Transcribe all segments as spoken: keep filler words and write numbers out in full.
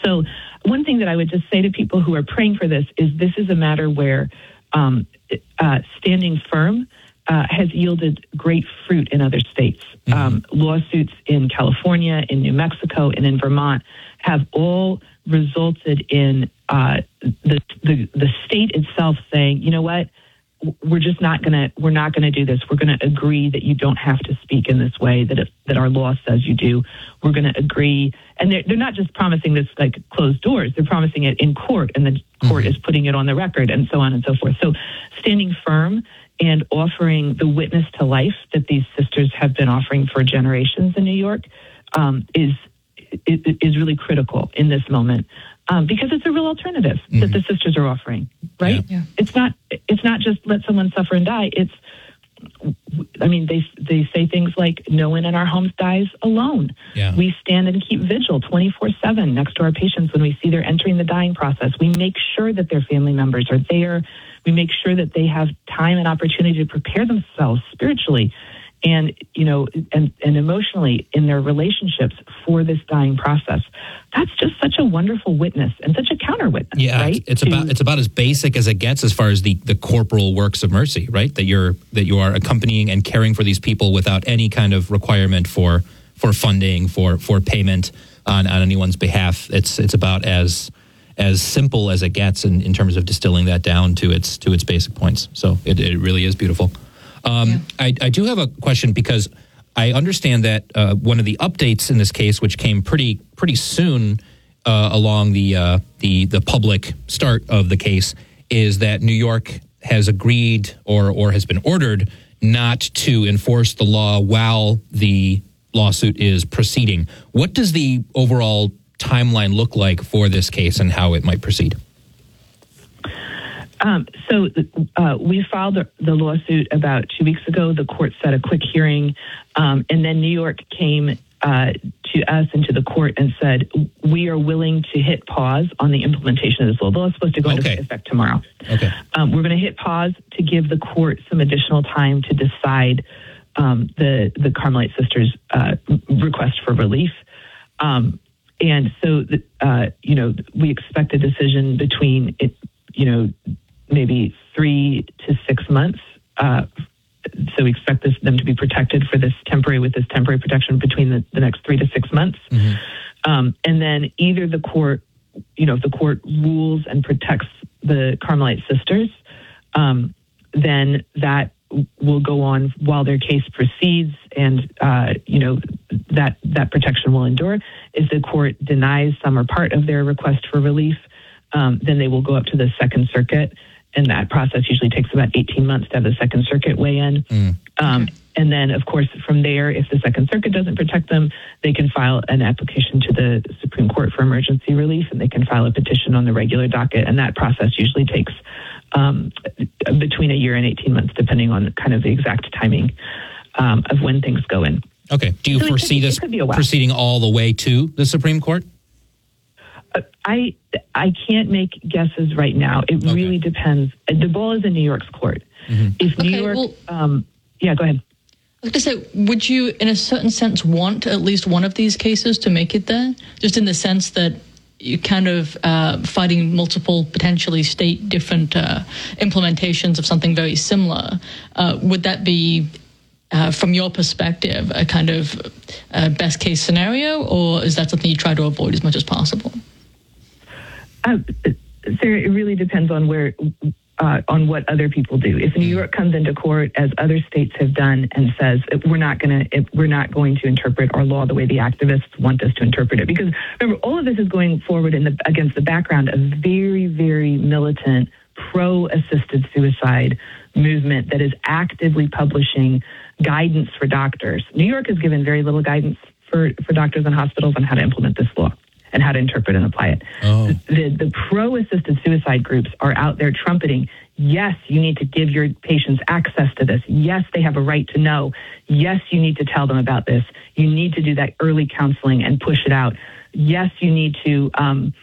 So one thing that I would just say to people who are praying for this is this is a matter where um, uh, standing firm uh, has yielded great fruit in other states. Mm-hmm. Um, lawsuits in California, in New Mexico, and in Vermont have all resulted in uh, the, the the state itself saying, you know what, we're just not going to we're not going to do this. We're going to agree that you don't have to speak in this way that it, that our law says you do. We're going to agree, and they're they're not just promising this like closed doors. They're promising it in court, and the court mm-hmm. is putting it on the record, and so on and so forth. So, standing firm and offering the witness to life that these sisters have been offering for generations in New York um, is is really critical in this moment. Um, because it's a real alternative mm-hmm. that the sisters are offering, right? Yeah. Yeah. It's not. It's not just let someone suffer and die. It's. I mean, they they say things like, "No one in our homes dies alone." Yeah. We stand and keep vigil twenty-four seven next to our patients when we see they're entering the dying process. We make sure that their family members are there. We make sure that they have time and opportunity to prepare themselves spiritually and, you know, and, and emotionally in their relationships for this dying process. That's just such a wonderful witness and such a counter witness, yeah, right? It's, it's to, about it's about as basic as it gets as far as the, the corporal works of mercy, right? That you're that you are accompanying and caring for these people without any kind of requirement for for funding, for for payment on, on anyone's behalf. It's it's about as as simple as it gets in, in terms of distilling that down to its to its basic points. So it, it really is beautiful. Um, yeah. I, I do have a question because I understand that uh, one of the updates in this case, which came pretty pretty soon uh, along the uh, the the public start of the case, is that New York has agreed or or has been ordered not to enforce the law while the lawsuit is proceeding. What does the overall timeline look like for this case and how it might proceed? Um, so uh, we filed the, the lawsuit about two weeks ago. The court set a quick hearing, um, and then New York came uh, to us and to the court and said, we are willing to hit pause on the implementation of this law. The law is supposed to go okay. into effect tomorrow. Okay. Um, we're going to hit pause to give the court some additional time to decide um, the, the Carmelite Sisters' uh, request for relief. Um, and so, the, uh, you know, we expect a decision between, it, you know, maybe three to six months. Uh, so we expect this, them to be protected for this temporary, with this temporary protection between the, the next three to six months. Mm-hmm. Um, and then either the court, you know, if the court rules and protects the Carmelite Sisters, um, then that will go on while their case proceeds, and uh, you know that that protection will endure. If the court denies some or part of their request for relief, um, then they will go up to the Second Circuit, and that process usually takes about eighteen months to have the Second Circuit weigh in. Mm. Um, okay. And then, of course, from there, if the Second Circuit doesn't protect them, they can file an application to the Supreme Court for emergency relief, and they can file a petition on the regular docket, and that process usually takes um, between a year and eighteen months, depending on kind of the exact timing um, of when things go in. Okay. Do you so foresee could, this proceeding all the way to the Supreme Court? Uh, I I can't make guesses right now. It okay. really depends. The ball is in New York's court. Mm-hmm. If New okay, York, well, um, yeah, go ahead. I was going to say, would you, in a certain sense, want at least one of these cases to make it there? Just in the sense that you're kind of uh, fighting multiple, potentially state different uh, implementations of something very similar. Uh, would that be, uh, from your perspective, a kind of uh, best case scenario, or is that something you try to avoid as much as possible? Uh, Sarah, it really depends on where... Uh, on what other people do. If New York comes into court, as other states have done, and says we're not going to we're not going to interpret our law the way the activists want us to interpret it, because remember, all of this is going forward in the against the background of very, very militant pro-assisted suicide movement that is actively publishing guidance for doctors. New York has given very little guidance for for doctors and hospitals on how to implement this law and how to interpret and apply it. Oh. The, the pro-assisted suicide groups are out there trumpeting, yes, you need to give your patients access to this. Yes, they have a right to know. Yes, you need to tell them about this. You need to do that early counseling and push it out. Yes, you need to, um,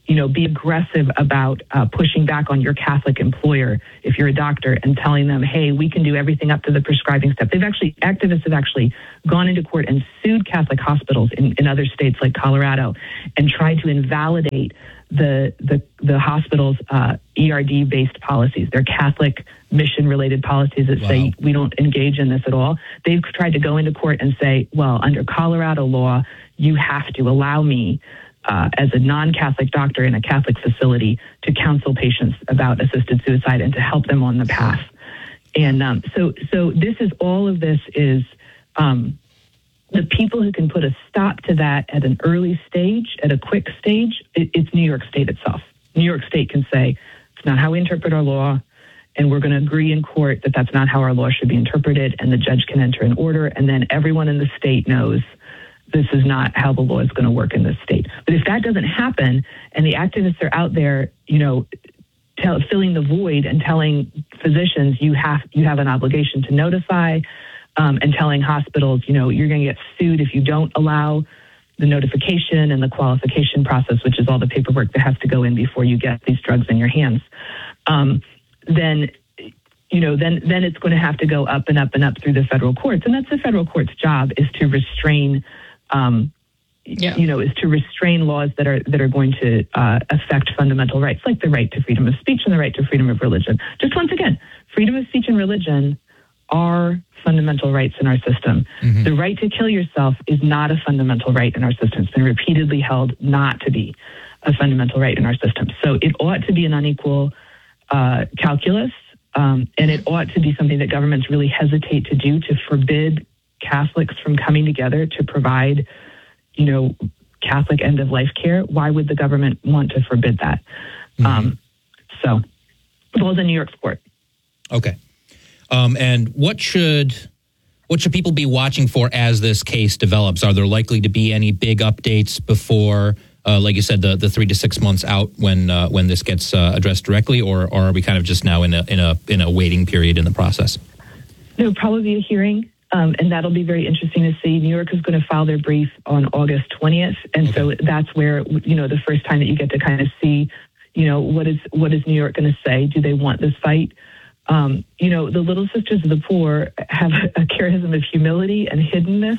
you know, be aggressive about uh, pushing back on your Catholic employer if you're a doctor and telling them, hey, we can do everything up to the prescribing step. They've actually, activists have actually gone into court and sued Catholic hospitals in, in other states like Colorado and tried to invalidate the the, the hospital's uh, E R D-based policies, their Catholic mission-related policies that wow. say we don't engage in this at all. They've tried to go into court and say, well, under Colorado law, you have to allow me Uh, as a non-Catholic doctor in a Catholic facility to counsel patients about assisted suicide and to help them on the path. And um, so, so this is all of this is um, the people who can put a stop to that at an early stage, at a quick stage. It, it's New York State itself. New York State can say it's not how we interpret our law, and we're going to agree in court that that's not how our law should be interpreted, and the judge can enter an order, and then everyone in the state knows this is not how the law is going to work in this state. But if that doesn't happen and the activists are out there, you know, tell, filling the void and telling physicians you have you have an obligation to notify um, and telling hospitals, you know, you're going to get sued if you don't allow the notification and the qualification process, which is all the paperwork that has to go in before you get these drugs in your hands, um, then you know, then then it's going to have to go up and up and up through the federal courts. And that's the federal court's job, is to restrain Um, yeah. you know, is to restrain laws that are that are going to uh, affect fundamental rights, like the right to freedom of speech and the right to freedom of religion. Just once again, freedom of speech and religion are fundamental rights in our system. Mm-hmm. The right to kill yourself is not a fundamental right in our system. It's been repeatedly held not to be a fundamental right in our system. So it ought to be an unequal uh, calculus, um, and it ought to be something that governments really hesitate to do, to forbid Catholics from coming together to provide, you know, Catholic end-of-life care. Why would the government want to forbid that? Mm-hmm. Um, so, the ball's in New York's court. Okay. Um, and what should what should people be watching for as this case develops? Are there likely to be any big updates before, uh, like you said, the, the three to six months out when uh, when this gets uh, addressed directly, or, or are we kind of just now in a in a in a waiting period in the process? There'll probably be a hearing. Um, and that'll be very interesting to see. New York is going to file their brief on August twentieth. And okay. so that's where, you know, the first time that you get to kind of see, you know, what is what is New York going to say? Do they want this fight? Um, you know, the Little Sisters of the Poor have a charism of humility and hiddenness.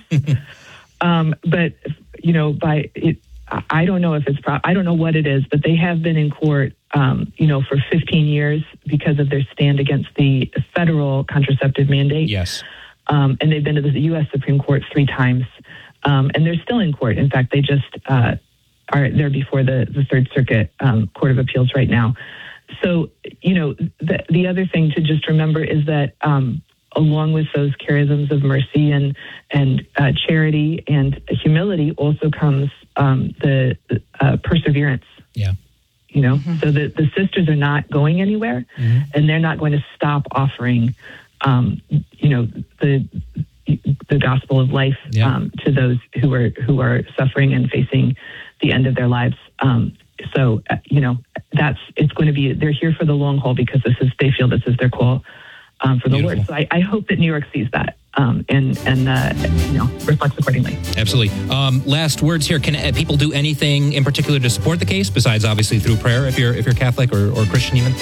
um, but, you know, by it, I don't know if it's, pro- I don't know what it is, but they have been in court, um, you know, for fifteen years because of their stand against the federal contraceptive mandate. Yes. Um, and they've been to the U S Supreme Court three times, um, and they're still in court. In fact, they just uh, are there before the, the Third Circuit um, Court of Appeals right now. So, you know, the, the other thing to just remember is that um, along with those charisms of mercy and and uh, charity and humility also comes um, the uh, perseverance. Yeah. You know, mm-hmm. so the, the sisters are not going anywhere, mm-hmm. and they're not going to stop offering Um, you know, the the gospel of life yeah. um, to those who are who are suffering and facing the end of their lives. Um, so, uh, you know, that's it's going to be. They're here for the long haul because this is they feel this is their call um, for the Beautiful. Lord. So I, I hope that New York sees that um, and and uh, you know reflects accordingly. Absolutely. Um, last words here. Can uh, people do anything in particular to support the case besides obviously through prayer if you're if you're Catholic or, or Christian even?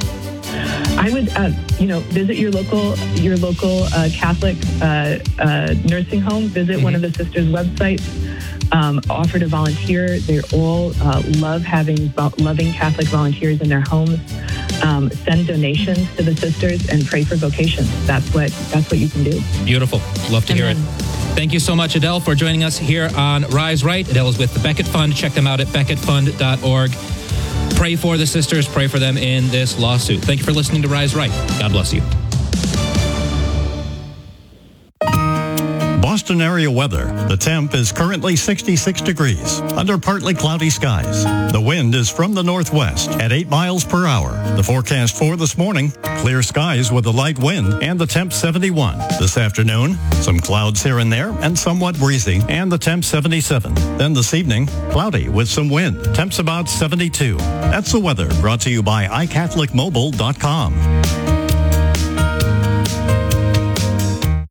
I would, uh, you know, visit your local your local uh, Catholic uh, uh, nursing home. Visit mm-hmm. one of the sisters' websites. Um, offer to volunteer. They all uh, love having vo- loving Catholic volunteers in their homes. Um, send donations to the sisters and pray for vocations. That's what that's what you can do. Beautiful. Love to hear it. Thank you so much, Adele, for joining us here on Rise Right. Adele is with the Becket Fund. Check them out at becket fund dot org. Pray for the sisters. Pray for them in this lawsuit. Thank you for listening to Rise Right. God bless you. Boston area weather. The temp is currently sixty-six degrees under partly cloudy skies. The wind is from the northwest at eight miles per hour. The forecast for this morning, clear skies with a light wind and the temp seventy-one. This afternoon, some clouds here and there and somewhat breezy and the temp seventy-seven. Then this evening, cloudy with some wind. Temps about seventy-two. That's the weather brought to you by i catholic mobile dot com.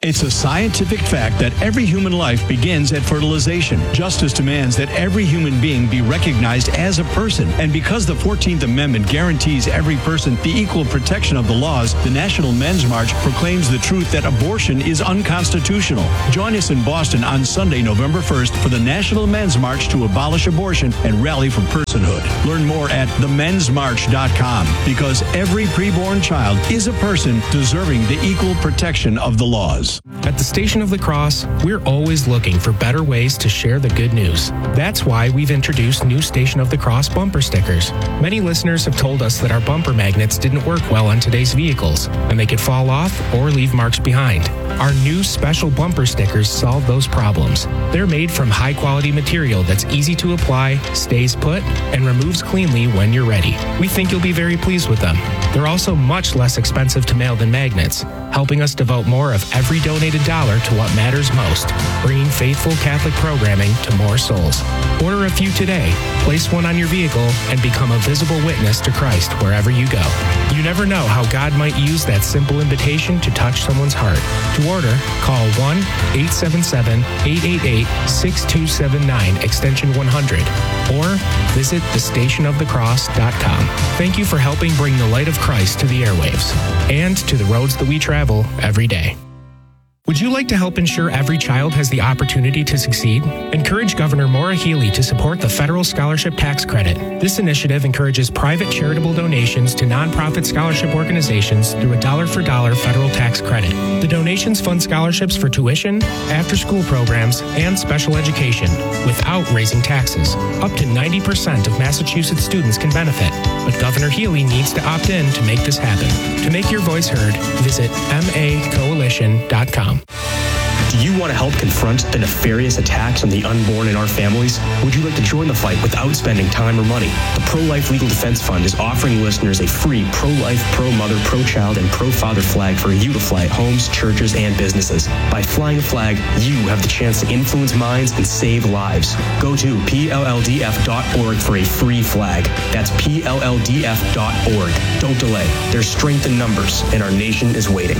It's a scientific fact that every human life begins at fertilization. Justice demands that every human being be recognized as a person. And because the fourteenth Amendment guarantees every person the equal protection of the laws, the National Men's March proclaims the truth that abortion is unconstitutional. Join us in Boston on Sunday, November first for the National Men's March to abolish abortion and rally for personhood. Learn more at the men's march dot com because every preborn child is a person deserving the equal protection of the laws. At the Station of the Cross, we're always looking for better ways to share the good news. That's why we've introduced new Station of the Cross bumper stickers. Many listeners have told us that our bumper magnets didn't work well on today's vehicles, and they could fall off or leave marks behind. Our new special bumper stickers solve those problems. They're made from high-quality material that's easy to apply, stays put, and removes cleanly when you're ready. We think you'll be very pleased with them. They're also much less expensive to mail than magnets, helping us devote more of every donated dollar to what matters most, bringing faithful Catholic programming to more souls. Order a few today, place one on your vehicle, and become a visible witness to Christ wherever you go. You never know how God might use that simple invitation to touch someone's heart. To order, call one eight seven seven, eight eight eight, six two seven nine, extension one hundred, or visit the station of the cross dot com. Thank you for helping bring the light of Christ to the airwaves and to the roads that we travel every day. Would you like to help ensure every child has the opportunity to succeed? Encourage Governor Maura Healey to support the Federal Scholarship Tax Credit. This initiative encourages private charitable donations to nonprofit scholarship organizations through a dollar-for-dollar federal tax credit. The donations fund scholarships for tuition, after-school programs, and special education without raising taxes. Up to ninety percent of Massachusetts students can benefit, but Governor Healey needs to opt in to make this happen. To make your voice heard, visit m a coalition dot com. Do you want to help confront the nefarious attacks on the unborn in our families? Would you like to join the fight without spending time or money? The Pro-Life Legal Defense Fund is offering listeners a free pro-life, pro-mother, pro-child, and pro-father flag for you to fly at homes, churches, and businesses. By flying a flag, you have the chance to influence minds and save lives. Go to P L L D F dot org for a free flag. That's P L L D F dot org. Don't delay. There's strength in numbers, and our nation is waiting.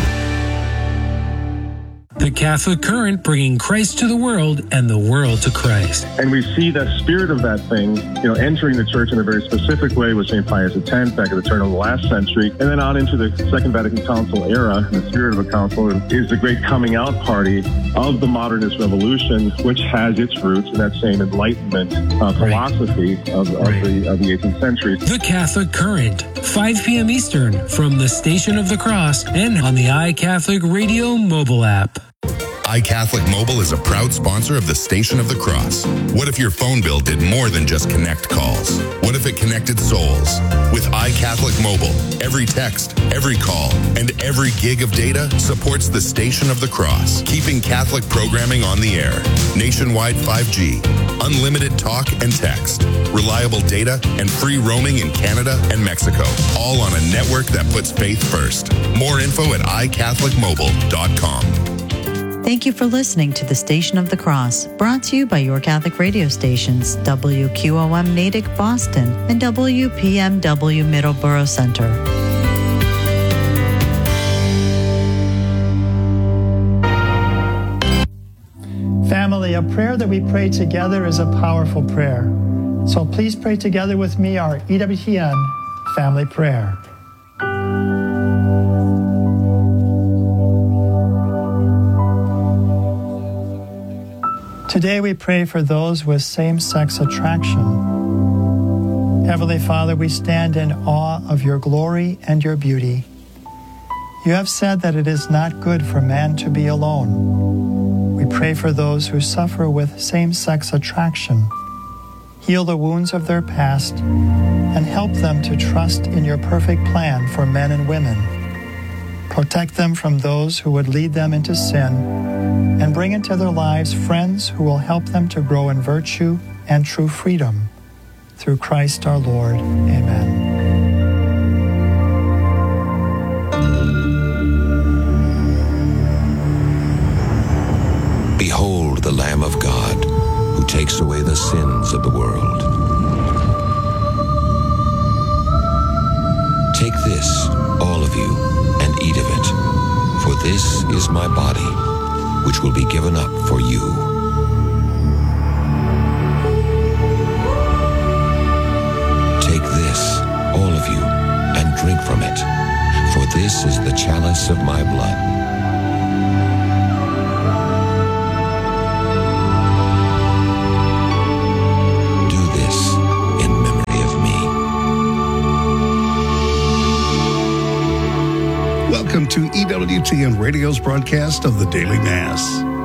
The Catholic Current, bringing Christ to the world and the world to Christ. And we see that spirit of that thing, you know, entering the church in a very specific way with Saint Pius X back at the turn of the last century, and then on into the Second Vatican Council era. And the spirit of a council is the great coming out party of the modernist revolution, which has its roots in that same Enlightenment uh, philosophy right. of, of, right. the, of the eighteenth century. The Catholic Current, five p.m. Eastern, from the Station of the Cross and on the iCatholic Radio mobile app. iCatholic Mobile is a proud sponsor of the Station of the Cross. What if your phone bill did more than just connect calls? What if it connected souls? With iCatholic Mobile, every text, every call, and every gig of data supports the Station of the Cross, keeping Catholic programming on the air. Nationwide five G, unlimited talk and text, reliable data, and free roaming in Canada and Mexico, all on a network that puts faith first. More info at i catholic mobile dot com. Thank you for listening to the Station of the Cross, brought to you by your Catholic radio stations, W Q O M Natick, Boston, and W P M W Middleborough Center. Family, a prayer that we pray together is a powerful prayer. So please pray together with me our E W T N family prayer. Today we pray for those with same-sex attraction. Heavenly Father, we stand in awe of your glory and your beauty. You have said that it is not good for man to be alone. We pray for those who suffer with same-sex attraction. Heal the wounds of their past and help them to trust in your perfect plan for men and women. Protect them from those who would lead them into sin, and bring into their lives friends who will help them to grow in virtue and true freedom. Through Christ our Lord. Amen. Behold the Lamb of God, who takes away the sins of the world. Take this, all of you, and eat of it, for this is my body, which will be given up for you. Take this, all of you, and drink from it, for this is the chalice of my blood. Welcome to E W T N Radio's broadcast of the Daily Mass.